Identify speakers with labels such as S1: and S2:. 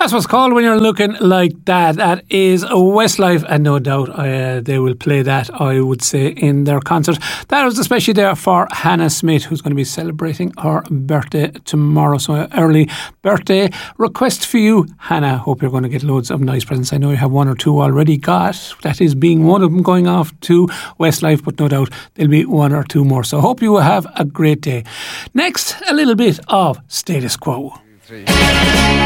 S1: That's what's called when you're looking like that. That is Westlife, and no doubt they will play that, I would say, in their concert. That was especially there for Hannah Smith, who's going to be celebrating her birthday tomorrow. So early birthday request for you, Hannah. Hope you're going to get loads of nice presents. I know you have one or two already got. That is being one of them going off to Westlife, but no doubt there'll be one or two more. So hope you will have a great day. Next, a little bit of Status Quo.